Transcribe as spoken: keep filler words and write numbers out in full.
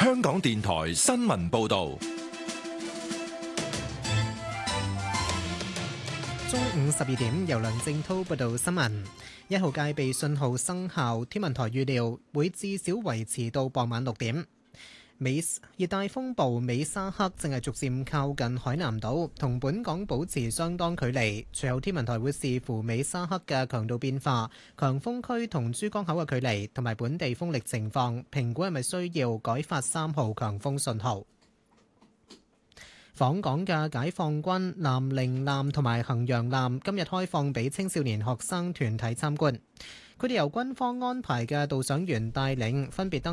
香港電台新聞報道。 中午十二點，由梁正滔報道新聞。一號戒備信號生效，天文台預料會至少維持到傍晚六點。美熱帶風暴美沙克正係逐漸靠近海南島，同本港保持相當距離。隨後天文台會視乎美沙克嘅強度變化、強風區同珠江口嘅距離同埋本地風力情況，評估係咪需要改發三號強風信號。訪港嘅解放軍南寧艦同埋衡陽艦今日開放俾青少年學生團體參觀，佢哋由軍方安排嘅導賞員帶領，分別登